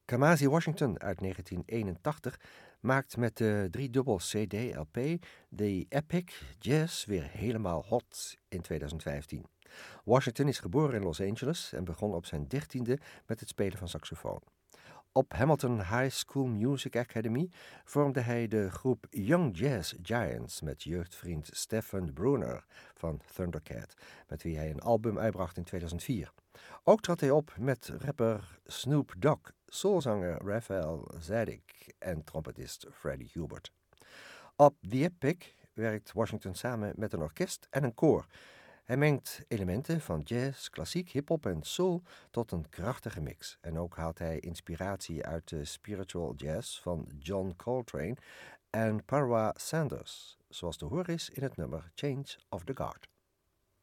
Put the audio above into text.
Kamasi Washington uit 1981 maakt met de 3-dubbel CD-LP The Epic Jazz weer helemaal hot in 2015. Washington is geboren in Los Angeles en begon op zijn 13e met het spelen van saxofoon. Op Hamilton High School Music Academy vormde hij de groep Young Jazz Giants met jeugdvriend Stephen Bruner van Thundercat, met wie hij een album uitbracht in 2004. Ook trad hij op met rapper Snoop Dogg, soulzanger Raphael Zadig en trompetist Freddie Hubert. Op The Epic werkt Washington samen met een orkest en een koor. Hij mengt elementen van jazz, klassiek, hip-hop en soul tot een krachtige mix. En ook haalt hij inspiratie uit de spiritual jazz van John Coltrane en Parwa Sanders, zoals te horen is in het nummer Change of the Guard.